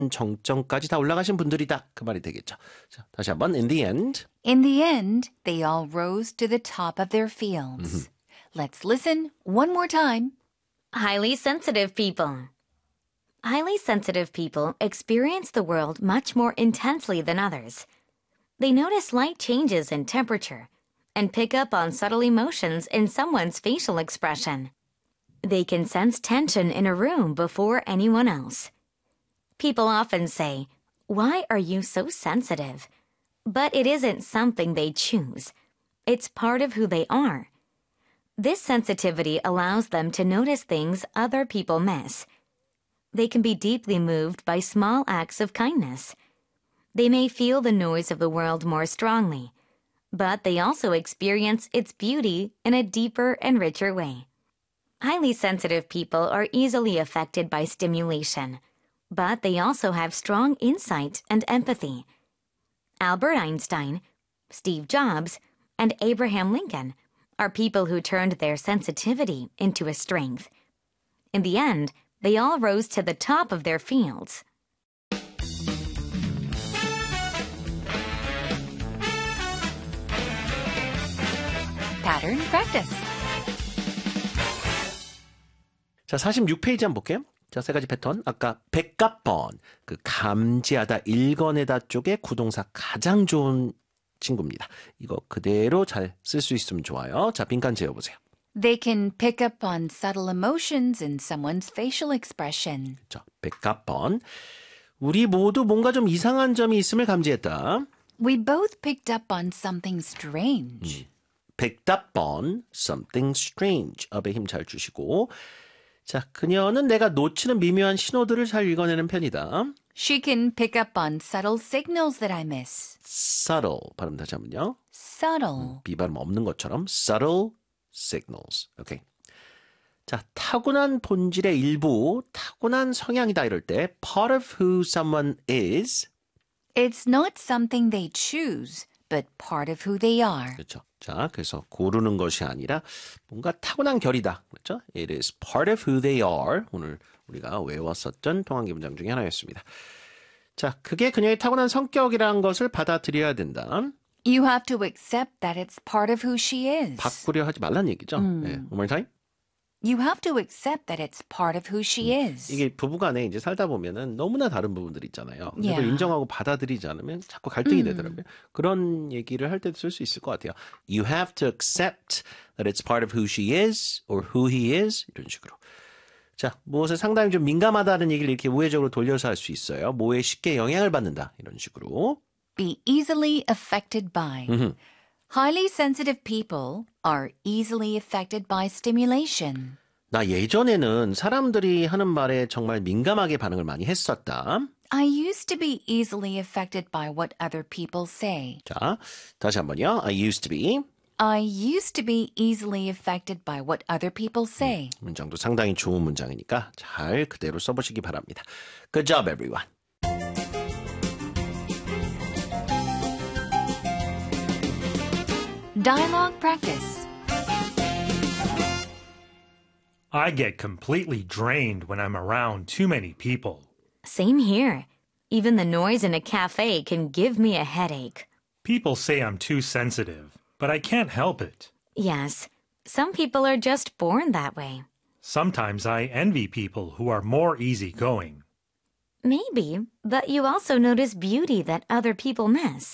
정점까지 다 올라가신 분들이다. 그 말이 되겠죠. 자, 다시 한번 in the end. In the end, they all rose to the top of their fields. Let's listen one more time. Highly sensitive people. Highly sensitive people experience the world much more intensely than others. They notice slight changes in temperature and pick up on subtle emotions in someone's facial expression. They can sense tension in a room before anyone else. People often say, "Why are you so sensitive?" But it isn't something they choose. It's part of who they are. This sensitivity allows them to notice things other people miss. They can be deeply moved by small acts of kindness. They may feel the noise of the world more strongly, but they also experience its beauty in a deeper and richer way. Highly sensitive people are easily affected by stimulation, but they also have strong insight and empathy. Albert Einstein, Steve Jobs, and Abraham Lincoln are people who turned their sensitivity into a strength. In the end, they all rose to the top of their fields. Pattern practice. 자, 46페이지 한번 볼게요. 자, 세 가지 패턴. 아까 백갑번, 그 감지하다, 읽어내다 쪽에 구동사 가장 좋은 친구입니다. 이거 그대로 잘 쓸 수 있으면 좋아요. 자, 빈칸 재워보세요. They can pick up on subtle emotions in someone's facial expression. 자, 백갑번. 우리 모두 뭔가 좀 이상한 점이 있음을 감지했다. We both picked up on something strange. 백답번, something strange. 업에 힘 잘 주시고. 자, 그녀는 내가 놓치는 미묘한 신호들을 잘 읽어내는 편이다. She can pick up on subtle signals that I miss. subtle 발음 다시 한번요. Subtle. B 발음 없는 것처럼 subtle signals. 오케이. 자, 타고난 본질의 일부, 타고난 성향이다 이럴 때 part of who someone is. It's not something they choose, but part of who they are. 그렇죠. 자, 그래서 고르는 것이 아니라 뭔가 타고난 결이다. 그렇죠? It is part of who they are. 오늘 우리가 외웠었던 통한기 문장 중에 하나였습니다. 자, 그게 그녀의 타고난 성격이라는 것을 받아들여야 된다. You have to accept that it's part of who she is. 바꾸려 하지 말란 얘기죠. 네, one more time. You have to accept that it's part of who she is. 이게 부부간에 이제 살다 보면은 너무나 다른 부분들이 있잖아요. 근데 그걸 Yeah. 인정하고 받아들이지 않으면 자꾸 갈등이 되더라고요. 그런 얘기를 할 때도 쓸 수 있을 것 같아요. You have to accept that it's part of who she is or who he is. 이런 식으로. 자, 무엇에 상당히 좀 민감하다는 얘기를 이렇게 우회적으로 돌려서 할 수 있어요. 뭐에 쉽게 영향을 받는다. 이런 식으로. Be easily affected by. Highly sensitive people are easily affected by stimulation. 나 예전에는 사람들이 하는 말에 정말 민감하게 반응을 많이 했었다. I used to be easily affected by what other people say. 자, 다시 한번요. I used to be. I used to be easily affected by what other people say. 문장도 상당히 좋은 문장이니까 잘 그대로 써보시기 바랍니다. Good job, everyone. Dialogue practice. I get completely drained when I'm around too many people. Same here. Even the noise in a cafe can give me a headache. People say I'm too sensitive, but I can't help it. Yes, some people are just born that way. Sometimes I envy people who are more easygoing. Maybe, but you also notice beauty that other people miss.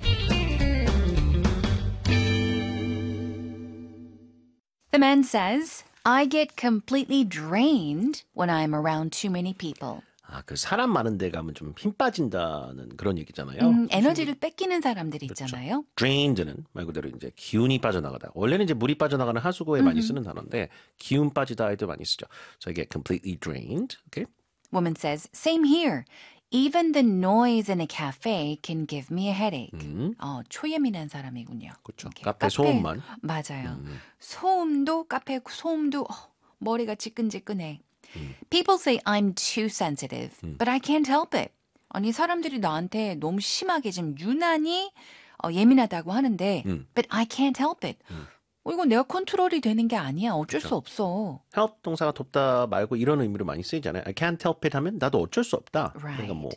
The man says, I get completely drained when I'm around too many people. 아, 그 사람 많은 데 가면 좀 힘 빠진다는 그런 얘기잖아요. 에너지를 뺏기는 사람들 있잖아요. drained는 말 그대로 이제 기운이 빠져나가다. 원래는 이제 물이 빠져나가는 하수구에 많이 쓰는 단어인데 기운 빠지다 해도 많이 쓰죠. So I get completely drained. Okay? Woman says, same here. Even the noise in a cafe can give me a headache. 초예민한 사람이군요. 그렇죠. 이렇게 카페 소음만. 맞아요. 소음도 카페 소음도 머리가 지끈지끈해. People say I'm too sensitive, but I can't help it. 아니 사람들이 나한테 너무 심하게 좀 유난히 예민하다고 하는데, but I can't help it. 이건 내가 컨트롤이 되는 게 아니야. 어쩔 수 없어. help 동사가 돕다 말고 이런 의미로 많이 쓰이잖아요. I can't help it 하면 나도 어쩔 수 없다. Right. 그러니까 뭐